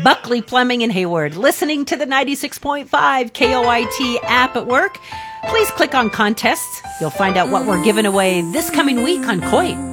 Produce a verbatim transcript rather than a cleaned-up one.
Buckley Plumbing in Hayward, listening to the ninety-six point five K O I T app at work. Please click on contests. You'll find out what we're giving away this coming week on Coit.